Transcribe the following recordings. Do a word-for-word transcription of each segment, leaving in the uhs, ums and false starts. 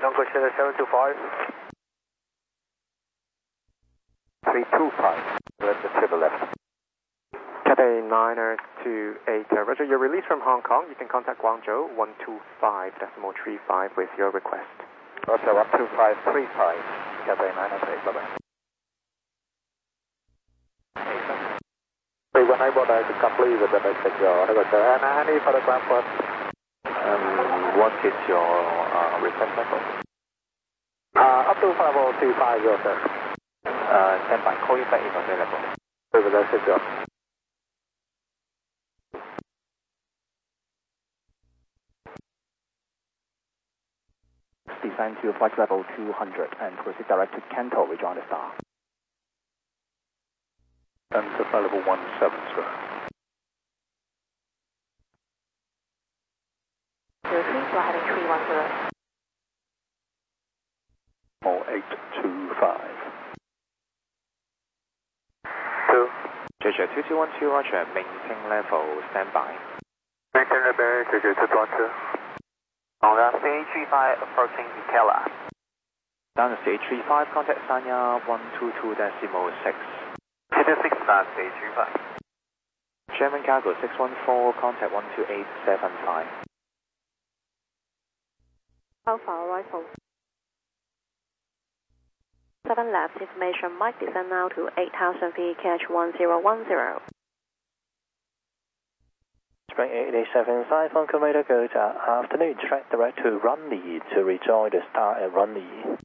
don't go to seven two five. three two five, let the triple left. Cathay niner two eight, uh, Roger, you're released from Hong Kong. You can contact Guangzhou one two five decimal three five with your request. Roger, one two five three five, Cathay niner two eight, bye-bye. When I bought I complete with the message, and any photograph first. Um, what is your uh, request level? Uh, up to five oh two five, sir. Uh, stand by, call you back if available. Over there, sit down. Descend to flight level two hundred and proceed direct to Kanto, rejoin the star. And to flight level one seven, sir. zero three, we're heading three one zero. Or eight two five. Two. J J two two one two, Roger, maintain level, stand by. Maintain level, J J two two one two. On the C H three five approaching Ikela. Down to C H three five, contact Sanya one two two decimal six. six nine C H three five. German cargo six one four, contact one two eight seven five. Alpha arrival. seven left, information, Mike descend now to eight thousand feet, catch one zero one zero. Spring eight eight seven five, on radar, good afternoon, track direct to Runley to rejoin the star at Runley.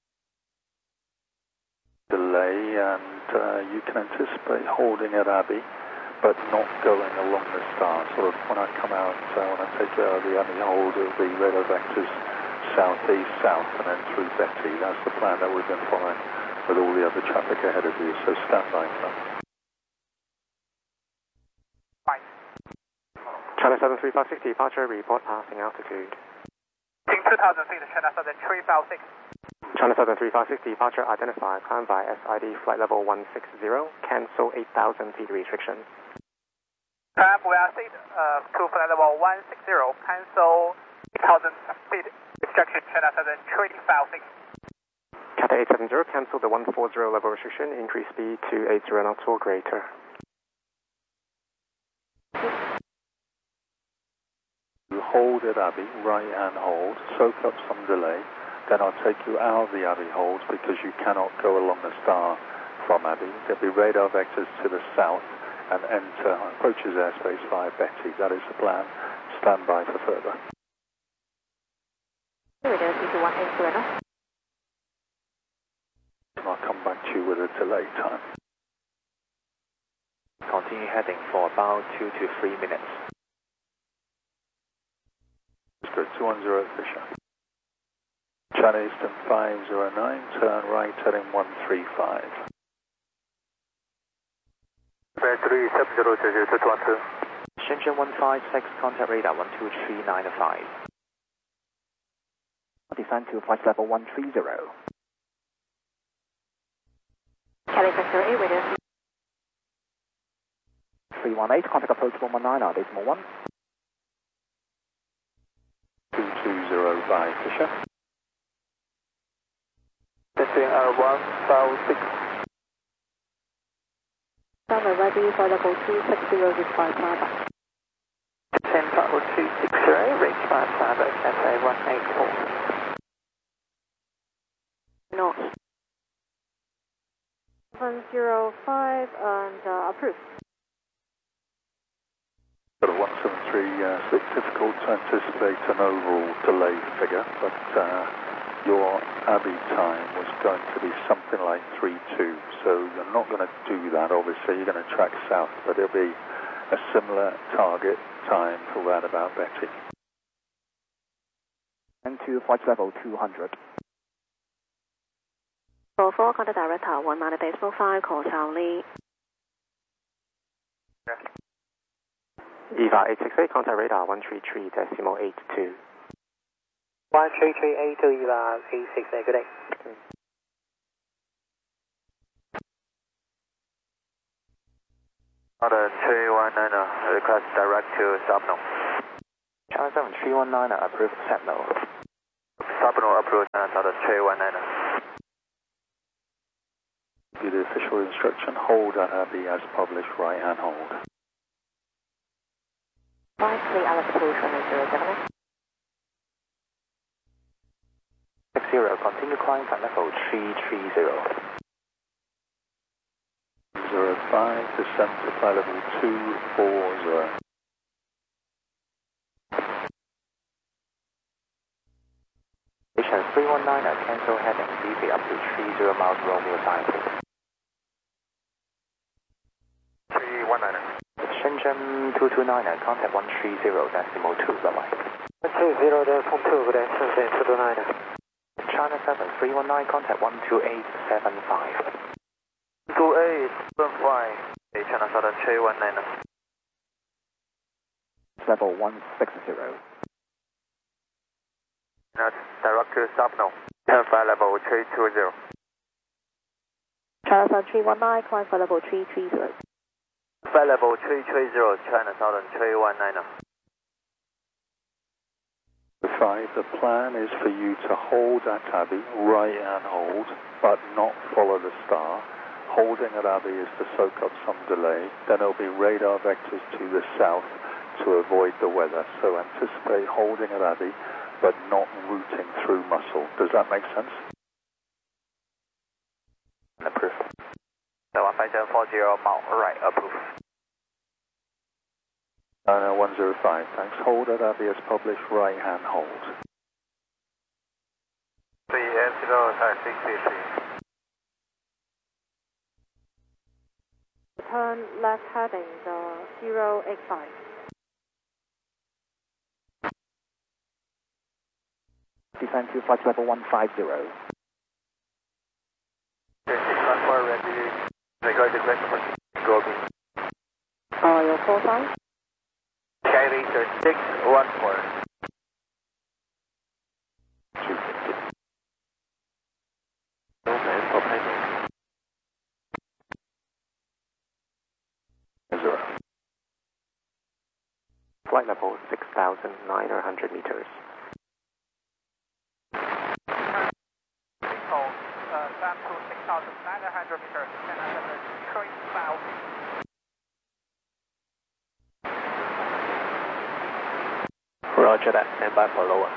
Delay, and uh, you can anticipate holding at Abbey, but not going along the star. Sort of when I come out, uh, when I take out the Abbey hold, it'll be radar vectors southeast, south, and then through Betty. That's the plan that we've been following with all the other traffic ahead of you, so stand by, sir. China seven three five six, departure, report passing altitude. King two thousand feet, China seven three five six. China seven three five six, departure identified, climb by S I D flight level one six zero, cancel eight thousand feet restriction. Climb, we are seat uh, to flight level one six zero, cancel eight thousand feet restriction, China seven three five six. Cathay eight seven zero, cancel the one four zero level restriction, increase speed to eighty knots or greater. You hold at Abbey, right hand hold, soak up some delay, then I'll take you out of the Abbey hold because you cannot go along the star from Abbey. There'll be radar vectors to the south and enter, approaches airspace via Betty. That is the plan. Stand by for further. I'll come back to you with a delay time. Continue heading for about two to three minutes. Go two one zero Fisher. China Eastern five zero nine, turn right heading one three five. three seven zero J J two one two. Shenzhen one five six, contact radar one two three nine five. Descend to flight level one three zero. Kelly Sector eight, radio. three one eight, contact approach one one nine, decimal one. two two zero five Fisher. Testing uh, one five six. Standby ready for level two six zero, despite Bravo. Descend level two six zero, reach by Bravo, Cathay one eight four. North. one zero five and uh, approved. Got a one seven three, uh, so it's difficult to anticipate an overall delay figure, but uh, your Abbey time was going to be something like three two, so you're not going to do that, obviously, you're going to track south, but it'll be a similar target time for round about Betty. And to flight level two hundred. four four, contact director one nine decimal five, call Chao Lee. EVA eight six eight, contact radar one three three decimal eight two. one three three eight two, EVA eight six eight, good day. Okay. Order three one nine, request direct to Sapno. China seven three one nine, approved Sapno. Subno approach China Southern three one nine. Give the official instruction, hold at Abbey as published, right hand hold. Five three altitude twenty zero seven. Six zero, continue climb at level three three zero. Zero five, descent to flight level two four zero. Station three one nine at cancel heading, D V up to three zero miles Romeo time. three one nine. Shenzhen two two nine at contact one three zero decimal two, bye bye. one two zero decimal two, good day, Shenzhen two two nine. China seven three one nine, contact one two eight seven five. two eight seven five. China Southern three one nine. Level one six zero. Now, direct to Subno. Turn flight level three two zero. China Southern three one nine, climb for level three three zero. Flight level three three zero, China Southern three one nine. Five, the plan is for you to hold at Abbey, right and hold, but not follow the star. Holding at Abbey is to soak up some delay. Then there'll be radar vectors to the south to avoid the weather. So anticipate holding at Abbey, but not routing through Muscle. Does that make sense? Approve. So one five seven four zero, mile right, approve. Uh, one zero five, thanks. Hold at Abbey as published, right hand hold. three eight zero, taxi three three. Turn left heading uh, zero eight five. Descend to flight level one five zero. six one four ready. Record the question. Go B. Uh, your call sign? Sky Racer six one four. two fifty. Okay, open. Zero. Flight level six thousand nine hundred meters. Hold, uh, down to six thousand nine hundred meters, China Southern three thousand. Roger that, stand by for lower.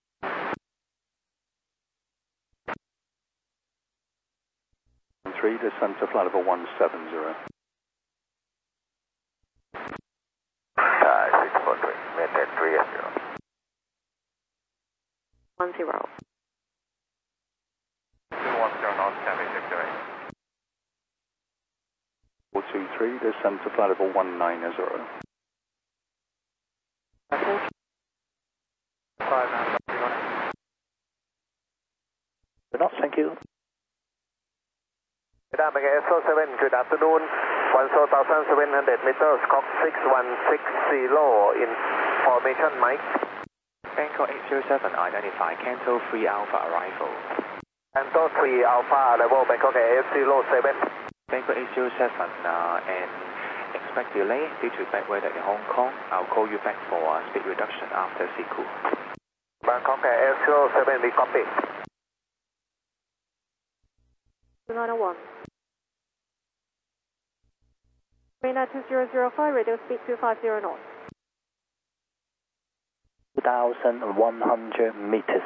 Three, descent to flight level one seven zero. Uh, six four three, maintain three zero. One zero. two one zero, North Chevy six zero eight. four two three, descent to flight level one nine zero. Message. five nine one. Good enough, thank you. Madam S O seven, good afternoon. one thousand seven hundred meters, Cox six one six zero in formation, Mike. Bangkok eight zero seven, identify Canto three Alpha arrival. Canto three Alpha, level Bangkok eight zero seven. Bangkok eight zero seven, uh, and expect delay due to bad weather in Hong Kong. I'll call you back for uh, speed reduction after Siku. Bangkok eight zero seven, we copy. two nine one. Marina two zero zero five, radio speed two five zero knots. two thousand one hundred meters.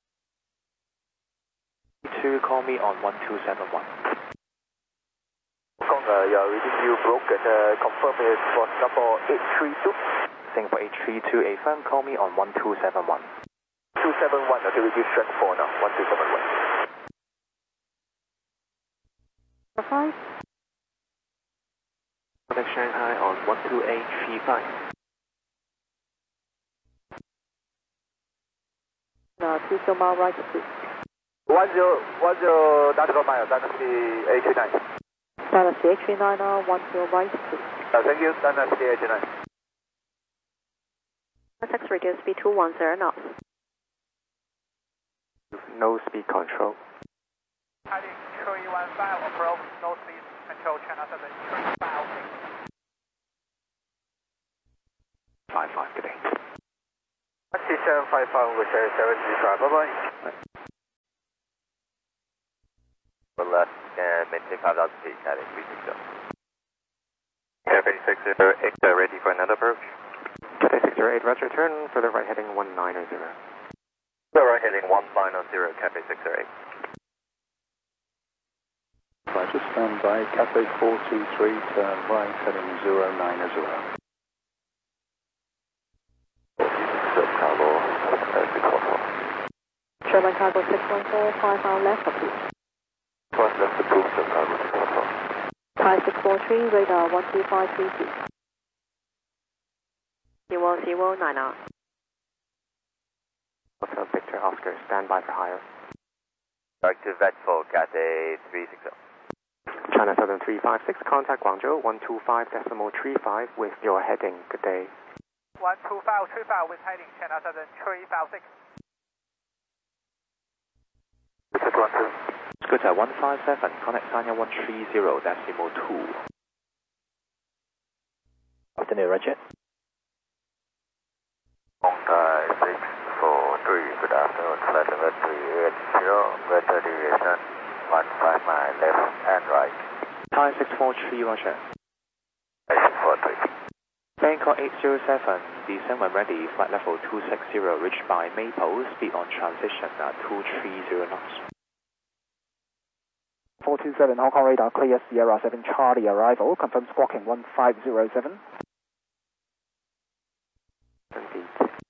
Two, call me on one two seven one. Hong Kong, uh, your reading you broken, uh, confirm is for Singapore eight three two. Singapore eight three two, affirm, call me on one two seven one. two seven one, okay, we give straight four now, one two seven one. Five. Contact Shanghai on one two eight three five. No, two zero mile right speed. one zero one zero nautical mile, Dynasty eight three nine. Dynasty eight three nine, uh, one zero right speed. Uh, thank you, Dynasty eight three nine. Contact radio speed two one zero knots. No speed control. Heading three one five, approach, no speed control, China Southern three thousand. Five five, good day. Taxi seven five five, with seven zero five, bye bye. and maintain five thousand feet, Cathay three sixty. Cathay six zero eight, uh, ready for another approach. Cathay six zero eight, roger, turn for the right heading one nine zero. The right heading one nine zero, Cathay six zero eight. Roger, stand by, Cathay four two three, turn right, heading zero nine zero. Cargo, uh, six one four. German Cargo six one four, five hour left, approved. Plus left approved, German Cargo six one four. Thai six four three, radar one two five three two. zero zero nine R. Hotel Victor Oscar, stand by for hire. Directive Vetful, Cathay three sixty. China Southern three five six, contact Guangzhou one two five decimal three five with your heading. Good day. one two five three five with heading China Southern three five six. Scooter one five seven, connect Sanya one three zero decimal two. Afternoon, Roger. Thai six four three, good afternoon, flight level three eight zero, weather deviation one five nine left and right. Thai six four three, roger. Thai six four three. Bangkok eight zero seven, descend when ready, flight level two six zero, reached by Maple, speed on transition at two three zero knots. four two seven, Hong Kong radar, clear Sierra seven Charlie arrival, confirm squawking one five zero seven. Indeed.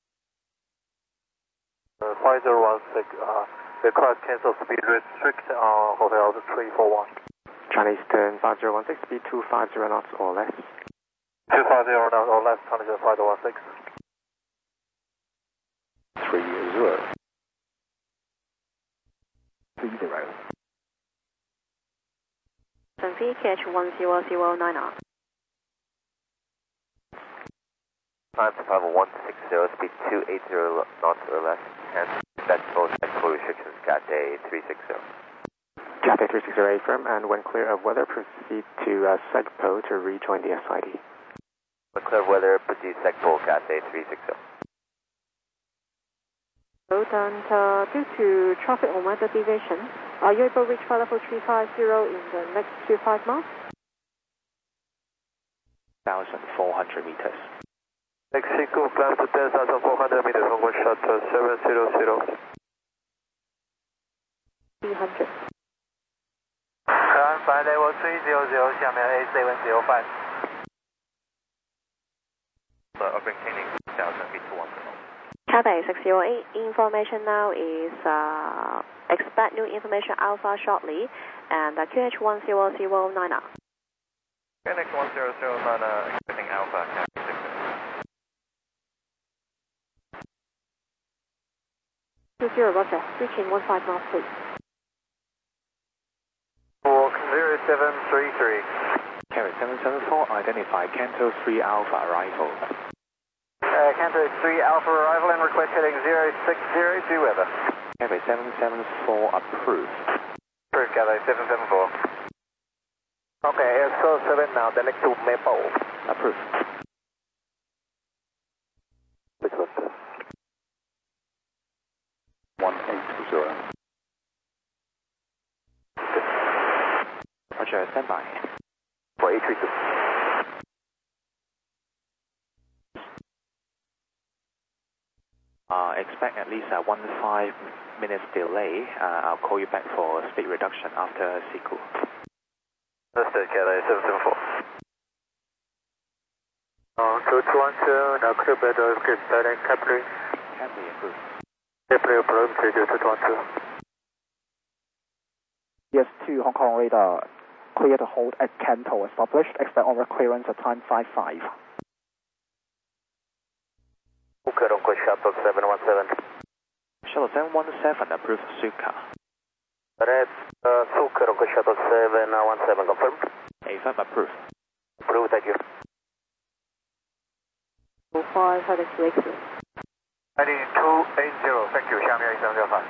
Uh, five zero one six, uh, request cancel speed restrict on Hotel three four one. Chinese turn five zero one six, speed two five zero knots or less. two five zero knots or less, Chinese five zero one six. three zero. three zero. V K H one zero zero nine R. Time to five one six zero, speed two eight zero knots or less, and that's both technical restrictions, Cathay three sixty. Cathay three six zero eight firm, and when clear of weather, proceed to uh, Segpo to rejoin the S I D. When clear of weather, proceed Segpo, Cathay three sixty. So then, uh, due to traffic or weather deviation, are you able to reach flight level three five zero in the next two five miles? one thousand four hundred meters. Mexico, climb to ten thousand four hundred meters, Hong Kong shuttle seven zero zero. three hundred. Climb by level three zero zero, 下面 A seven zero five. So, obtaining one thousand feet to one zero. Cathay six zero eight, information now is uh, expect new information alpha shortly, and uh, Q H one zero zero nine R. Q H one zero zero nine R, expecting alpha, Cathay six zero. two zero, roger, reaching one five miles please. Walk zero seven three three. Carry seven seven four, identify Canto three Alpha arrival. Uh, Canto three Alpha arrival and request heading zero six zero to weather. Carry seven seven four approved. Approved, Cathay seven seven four. Okay, S four seven now, direct to Maple. Approved. one eight zero. Roger, stand by. For eight three two. Uh, expect at least a one five minutes delay. Uh, I'll call you back for speed reduction after C Q. Understood, Cathay seven seven four. Uh, two two one two, now clear better, clear starting, Capri. Capri approved. Capri approved, three two two one two. Yes, two Hong Kong radar, clear to hold at Canto established, expect over clearance at time five five. Okay, Hong Shuttle seven one seven. Shuttle seven one seven approved Suka. Red, uh, Suka, Hong Shuttle seven one seven, confirmed. A five approved. Approved, thank you. two five heading to exit. Heading two eight zero, thank you, 下面 A seven zero five.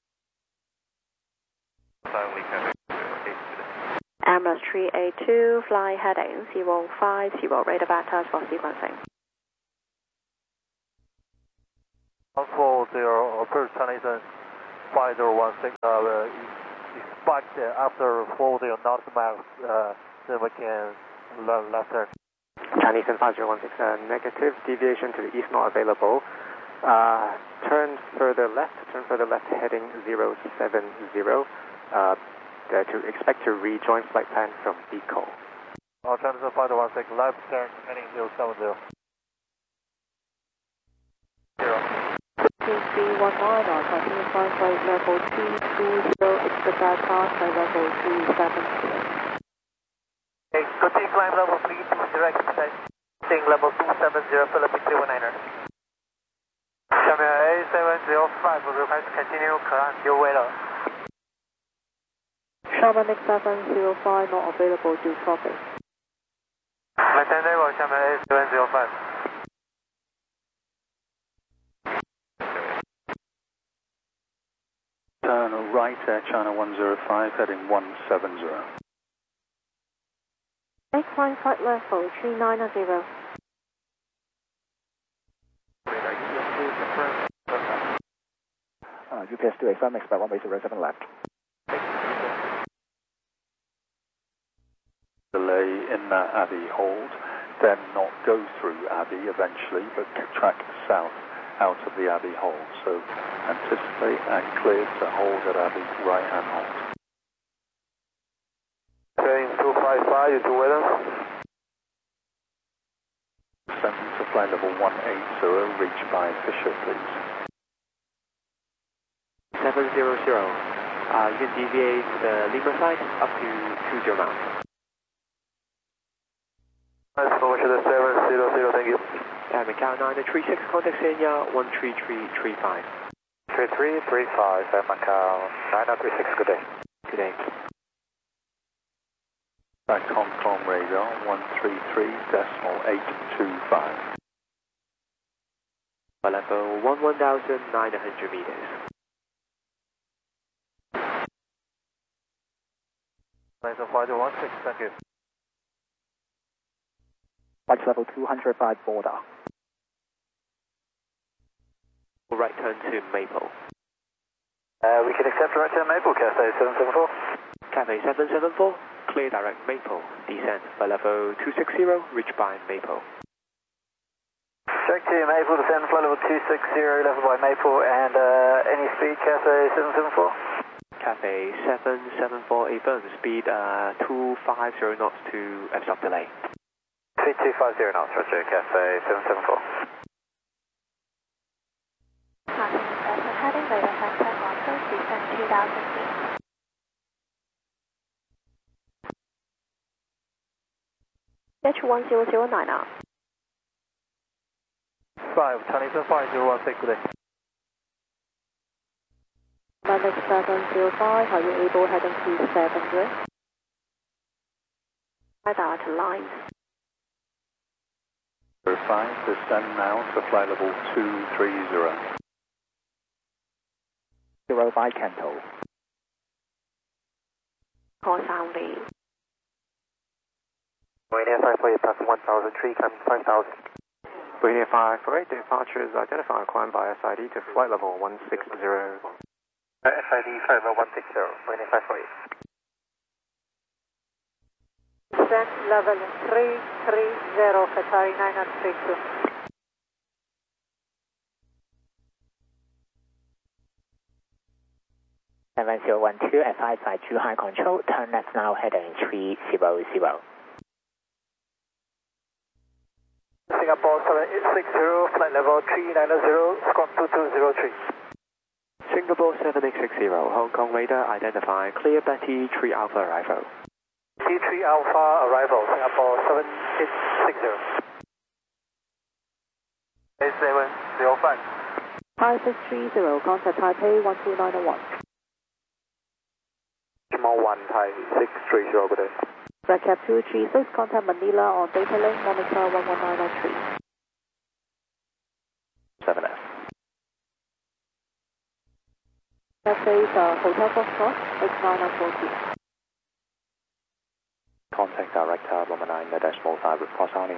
Emirates three eight two, fly heading zero five zero, radar back for sequencing. one four zero, approved, Chinese five zero one six, uh, Despite uh, after forty or not miles, uh, then we can learn left turn. Chinese and five zero one six, uh, negative, deviation to the east not available. Uh, turn further left, turn further left heading zero seven zero. Uh, to expect to rejoin flight plan from Deco. All Chinese and five zero one six, left turn heading zero seven zero. three one nine or continue flight flight level two two zero, expect pass by level two seven zero. Okay, continue climb level three two zero, expecting level two seven zero, Philippine three one niner. 下面 A seven zero five request continue climb your way了。 Sherman X seven zero five not available due traffic. Maintain level 下面 A seven zero five. Turn right Air China one zero five heading one seven zero. Make climb flight level three nine zero. Uh, U P S two eight seven, expect runway zero seven left. Delay in that Abbey hold, then not go through Abbey eventually, but track south out of the Abbey hold. So anticipate and clear to hold at Abbey right hand hold. Train two five five, you do weather. Send to flight level one eight zero, reach by Fisher please. seven zero zero, uh, you can deviate the Lima side up to two zero knots. Nice, formation seven zero zero, thank you. And Macau nine three six, contact Senya one three three three five. three three three five, at Macau nine three six, good day. Good day. Back Hong Kong radar one three three decimal eight two five. By level one one thousand nine hundred meters. Nice, five zero one six, thank you. Flight level two hundred five border. Right turn to Maple. Uh, we can accept right turn Maple, Cafe seven seven four. Cafe seven seven four, clear direct Maple. Descend by level two six zero, reach by Maple. Direct to Maple, descend flight level two six zero, level by Maple, and uh, any speed, Cafe seven seven four. Cafe seven seven four, affirm speed uh, two five zero knots to absorb delay. three two five zero knots, Roger, Cafe seven seven four. Heading radar center, Moscow, descend two thousand feet. H one zero zero nine now. five, Chinese and five zero one six, good day. London seven zero five, are you able heading to seven zero? Radar to lines. zero five, descend now to flight level two three zero. Zero five Canto. Call sound lead. Marina five four eight, pass one thousand three, climb five thousand. Marina five four eight, departure is identified, climb by S I D to flight level one six zero. S I D flight level one six zero, Marina five four eight. Descend level three three zero, Qatari nine three two. seven zero one two at five five two high control, turn left now heading three zero zero. Singapore seven eight six zero, flight level three nine zero, squawk two two zero three. Singapore seven eight six zero, Hong Kong radar identified, clear Betty three Alpha arrival. T three Alpha arrival, Singapore seven eight six zero. A seven zero five. five six three zero, contact Taipei one two nine one. Jamal one, Thai six three zero, good day. Red Cap two three six, contact Manila on data link, monitor one one nine nine three. seven F. Cafe's uh, Hotel Foxtrot, X nine nine four two. Contact director one nine decimal five, report only.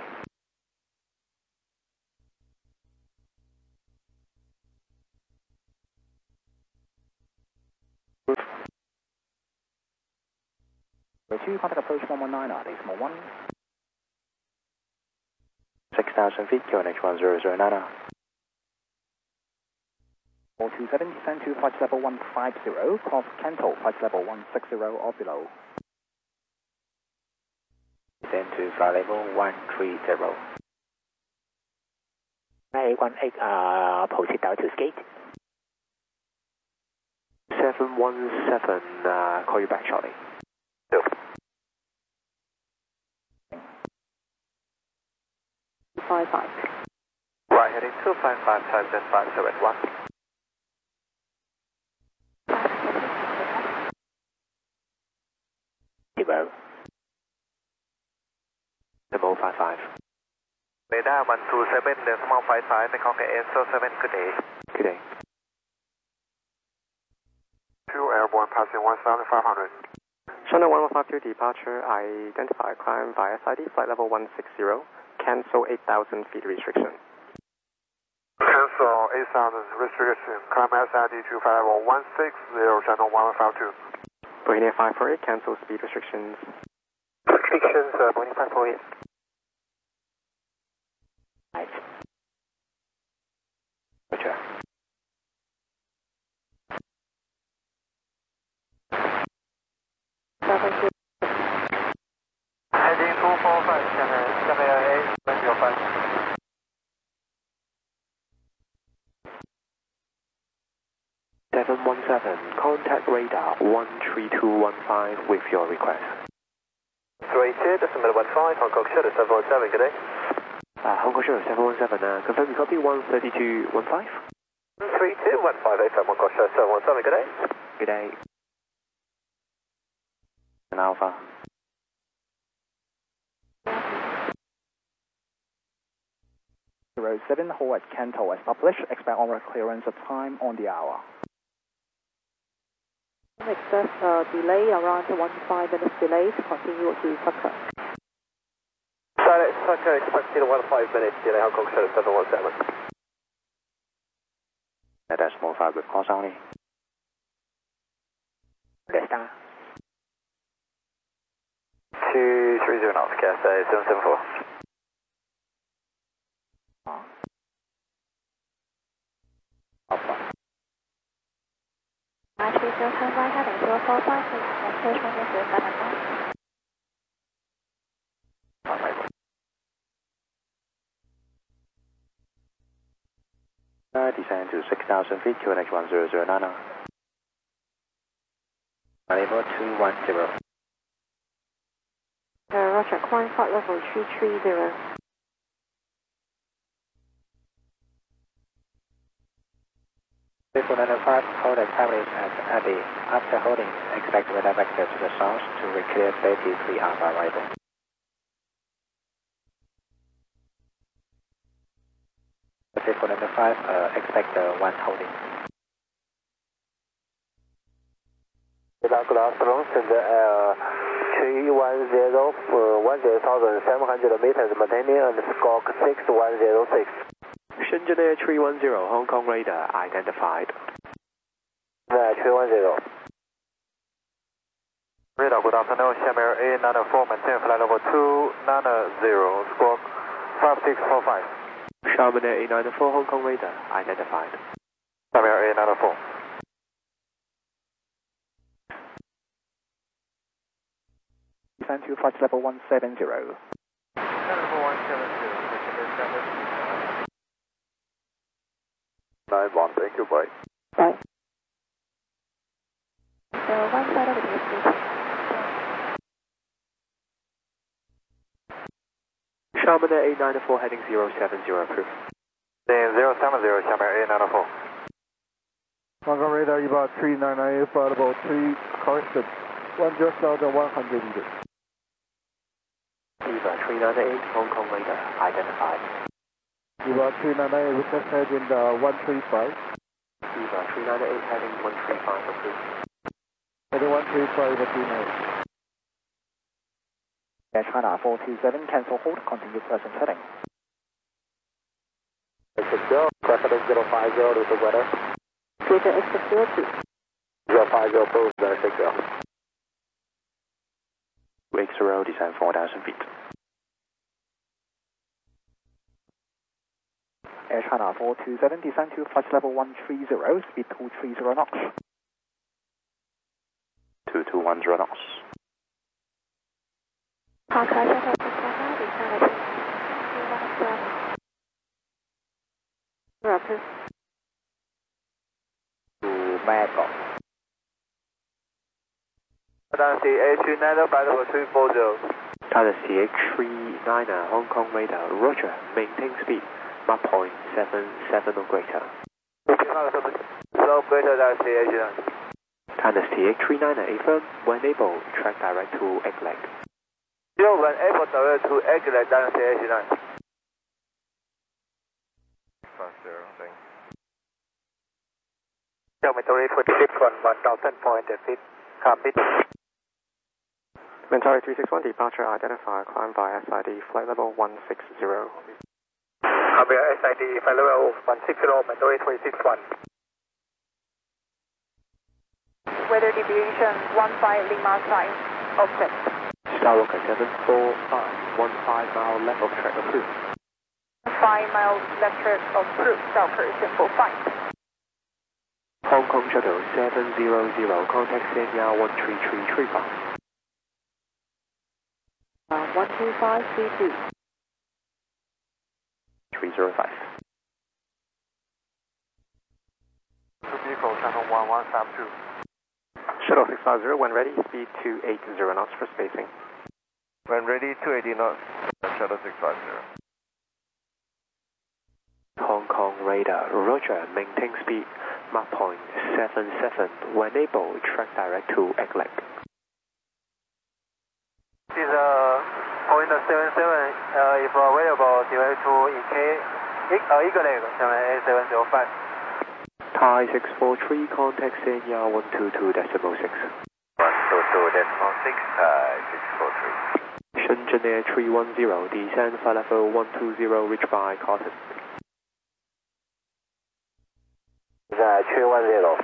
two, contact approach one one nine, decimal one. six thousand feet, Q N H one zero zero nine. four two seven, descend to flight level one five zero, cross Kanto, flight level one six zero or below. Descend to flight level one three zero. eight one eight, uh, proceed down to skate. seven one seven, uh, call you back shortly. Yep. five five. Right, heading two five five, time then five seven one. Zero. Demo five five. Radar one two seven, decimal five five, the contact A S O seven, good day. Good day. two airborne passing one thousand five hundred. Channel one one five two departure, identify climb via S I D, flight level one six zero, cancel eight thousand feet restriction. Cancel eight thousand restriction, climb S I D to flight level one six zero, channel one one five two. Bohemia five four eight, cancel speed restrictions. Restrictions, uh, Bohemia five four eight. Right. Roger. Heading two four five, channel seven eight one zero five. seven one seven, contact radar one three two one five with your request. three two, decimal one five, Hong Kong Shuttle seven one seven, good day. Uh, Hong Kong Shuttle seven one seven, uh, confirm you copy one three two one five? three two one five eight five, Hong Kong Shuttle seven one seven, good day. Good day. An Alpha. zero seven, hold at Kanto established, expect on clearance of time on the hour. Excess uh, delay around one five minutes delay to continue to Tucker. Silent Tucker, expecting a one five minutes delay, Hong Kong Shuttle seven one seven. At decimal five with cross only. The star. two three zero knots, K S A seven seven four. Alpha. Actually, still time right heading zero four five six, and search one zero seven nine. Uh, descend to six thousand feet, Q N H one zero zero nine. Level two one zero. Uh, Roger, climb flight level three three zero. Triple nine five, hold established at Abbey. After holding, expect radar vector to the south to reclear safety three Alpha arrival. Triple nine five, uh, expect uh, one holding. Good afternoon, send uh, three one zero, uh, one zero thousand seven hundred meters, maintaining and squawk six one zero six. Shenzhen Air three one zero, Hong Kong radar identified. Uh, three one zero. Radar, good afternoon, Xiamen A nine four, maintain flight level two nine zero, squawk five six four five. Xiamen Air A nine four, Hong Kong radar identified. Xiamen A nine four. Descend to flight level one seven zero. Level one seven zero, nine one, thank you, bye. Bye. So one side of the distance. Xiamen Air A nine four heading zero seven zero, approved. zero seven zero, Xiamen A nine four. Hong Kong radar about three nine nine, flight about three, correction, one zero thousand one hundred meters. Eva three nine eight, Hong Kong radar identified. Eva three nine nine, witness heading uh, one three five. Eva three nine eight heading one three five, approved. Heading one three five, what do you know? Air China four two seven, cancel hold, continue present heading. six zero, President zero five zero, this is weather. Greater expect zero two. zero five zero, Post, six zero. zero, descend four thousand feet. Air China four two seven, descend to flight level one three zero, speed two three zero knots. two two one zero knots. Parker Shuttle Descender, descend at Rapid. To Bangkok. Taxi A three niner, flight level three four zero. Taxi A three niner, Hong Kong radar, roger, maintain speed, Mach point seven seven or greater. Slow greater Taxi A three niner. Taxi A three niner, affirm, when able, track direct to Egg Leg. Zero when able direct to Egg Leg, Taxi A three niner. Five zero, thanks. Dormitory twenty-six one, one thousand point eight feet. Copy. Mentari three six one, departure identifier, climb via S I D, flight level one six zero. Copy, S I D, flight level one six zero, Mentari twenty-six one. Weather deviation one five Lima sign, offset. Skywalker seven four five, one five mile left of track approved. five miles left track approved, Skywalker simple flight. Hong Kong Shuttle seven zero zero, contact Sanya one three three three five. Uh, one two five three two. three zero five. Vehicle channel one one five two. Shuttle six five zero, when ready, speed two eight zero knots for spacing. When ready, two eighty knots, Shuttle six five zero. Hong Kong radar, roger, maintain speed, Mach point seven seven, when able, track direct to Egg Leg. This is uh, point seven seven, uh, if available, direct to E K, uh, Egg Leg, A seven zero five. Thai six four three, contact Sanya one two two decimal six. one two two decimal six, Thai six four three. Shenzhen Air three one zero, descend flight level one two zero, reach by Cotton. three one zero.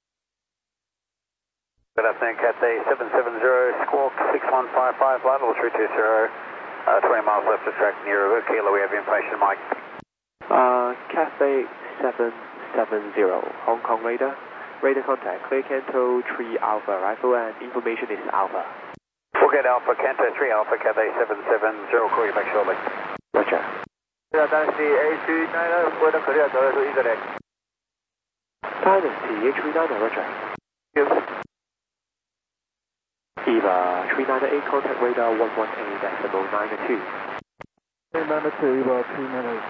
Good afternoon, Cathay seven seven zero, Squawk six one five five, flight level three two zero, uh, twenty miles left of track near River Kilo, we have information, Mike. Uh, Cathay seven seven zero, Hong Kong radar. Radar contact, clear Canto three Alpha rifle and information is Alpha. Forget Alpha, Canto three Alpha, Cathay seven seven zero, call you back shortly. Roger. Taxi A three niner, weather clear direct to Egg Leg. Dynasty A three niner, roger. Yes. Eva three nine eight, contact radar one one eight decimal nine two. three nine two, Eva three nine eight.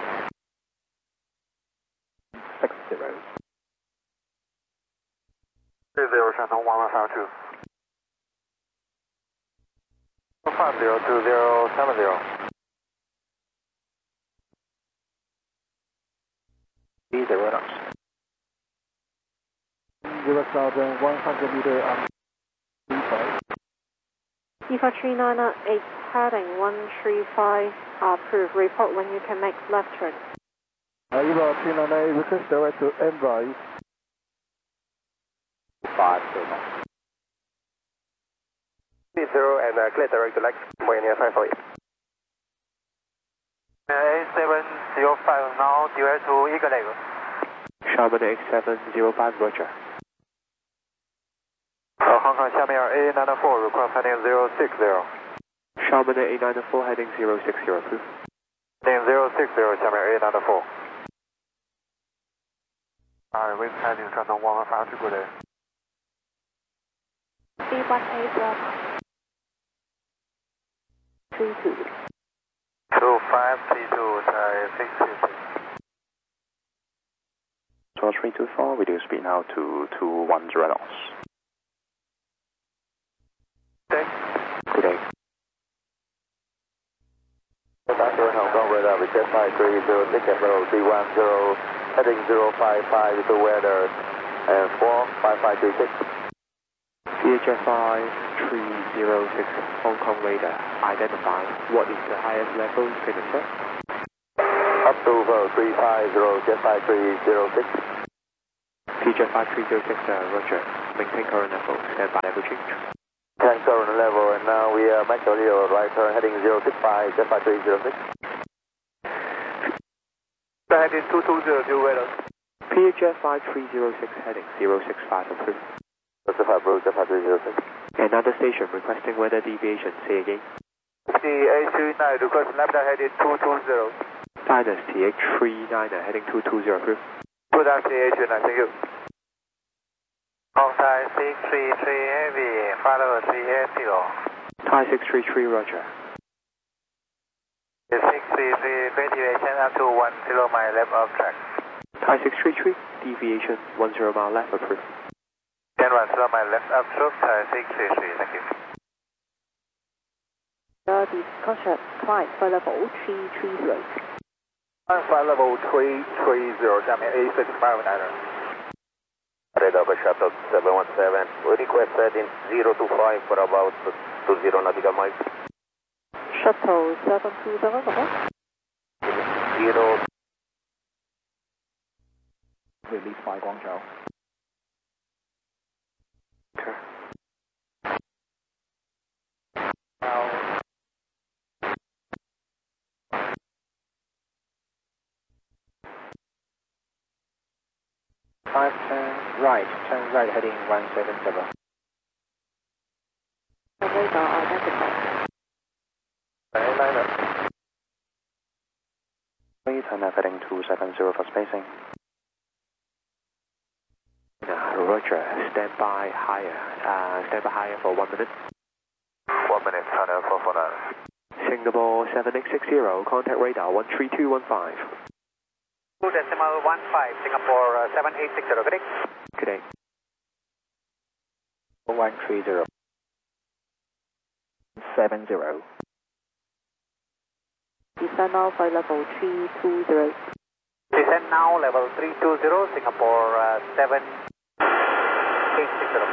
six zero. three zero, channel one one five two. five zero two zero seven zero. Zero knots. zero thousand one hundred meter on three five. Eva three nine eight, heading one three five, approved. Report when you can make left turn. Uh, Eva three nine eight, request direct to Envy. five zero. three zero and uh, clear direct to Lex, Pioneer five four eight. A seven zero five, now direct to Egg Leg. Sharman X seven zero five, roger. Uh, Hong Kong Xiamen A nine four, request heading zero six zero. Sharman A nine four, heading zero six zero, approved. Heading zero six zero, Xiamen A nine four. Alright, wind heading channel one one five two, good day. B one eight Bravo. three two. two five three two, Thai six two six. Tower three two four, reduce speed now to two one zero knots. Thanks. Good day. Doctor Hong Kong radar, request five three zero six at level three one zero, heading zero five five to weather, and four five five three six. C H F I three zero six, Hong Kong radar. Identify what is the highest level signature? Up to uh, three five zero, jet five three zero six. C H F I three zero six, uh, roger. Maintain current level, stand by level change. Tank current level, and now we are Mike Leo, right turn heading zero six five, Jet five three zero six. Heading two two zero, due weather. P H F five three zero six heading zero six five approved. Jet five Bro, Jet five three zero six. Another station requesting weather deviation, say again. T H three nine, request lambda heading two two zero. Diners T H three niner heading two two zero approved. Put down T H three nine, thank you. Contact six three three heavy, follow three eight zero. Thai six three three, roger. six three three, deviation up to one zero mile left of track. Thai six three three, deviation one zero mile left approved. ten one zero mile left up slope, Thai six three three, thank you. Uh, the contract climb for level three three zero. Flight level three three zero, Xiamen A six five niner. Radar by shuttle seven one seven, we request heading zero two five for about two zero nautical miles. Shuttle seven two seven, okay. Zero. Release by Guangzhou. Okay. Five turn right, turn right heading one seven seven. Radar identified. Niner. Please turn left heading two seven zero for spacing. Uh, roger, stand by higher. Uh, stand by higher for one minute. One minute, Channel four four nine. Singapore seven eight six zero, contact radar one three two one five. two decimal one five, Singapore uh, seven eight six zero, good day. Good day. one three zero. seven zero. Descend now for level three two zero. Descend now, level three two zero, Singapore uh, seven eight six zero.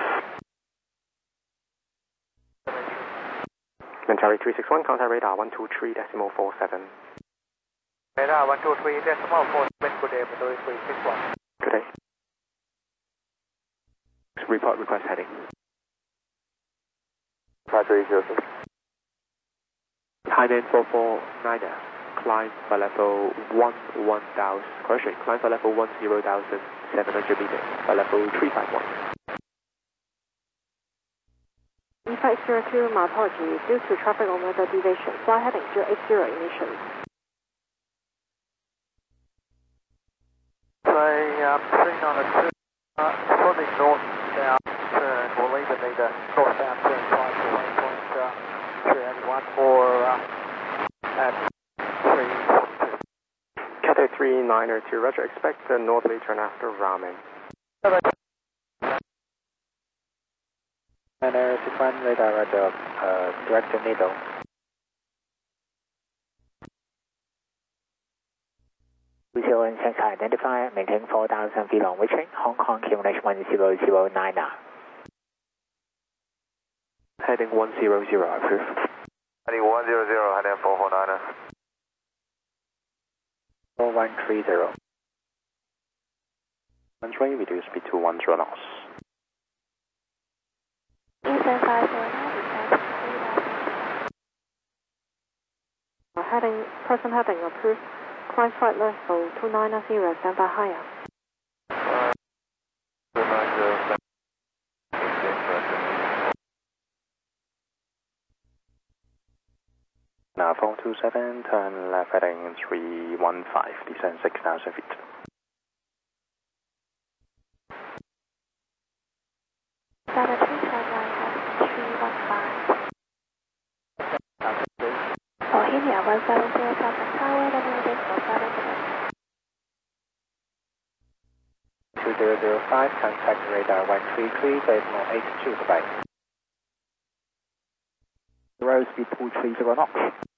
Mentari three six one, contact radar one two three decimal four seven. Radar one two three decimal four seven, good day, Mentari three six one. Good day. Report request heading. five three zero six. Hainan four four niner, climb for level one one thousand, correction, climb for level one zero thousand seven hundred meters, for level three five one. E five zero two, my apology, due to traffic on weather deviation, fly heading zero eight zero initially. Say um, three nine two, uh, for the north south turn, we'll leave it either north south turn five to one point three eight one or uh, at three forty-two. Cathay three niner two, roger, expect a northerly turn after ramming. And uh, six one radar at the uh, direct needle. two zero one six identified, maintain four thousand feet on reaching, Hong Kong Q N H one zero zero nine nine. Heading one zero zero, approved. Heading one zero zero, heading four four niner. four one three zero. Runway reduce speed to one zero knots. Eastern five zero nine, Heading, present heading approved. Climb flight level two nine zero, stand by higher. Now four two seven, turn left heading three one five, descend six thousand feet. Data three seven nine, three one five. Bohemia one seven zero Southern Tower, the moving for seven minutes. two zero zero five, contact radar one three three, decimal eight two, goodbye. Zero speed two three zero knots.